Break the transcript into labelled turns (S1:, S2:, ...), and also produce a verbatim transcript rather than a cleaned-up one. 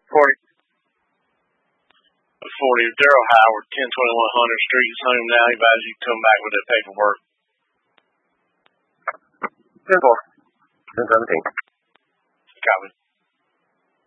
S1: forty.
S2: forty. Daryl Howard, ten twenty-one Hunter Street. He's home now. He advises you to come back with that paperwork.
S1: ten four.
S3: ten seventeen.
S2: Copy.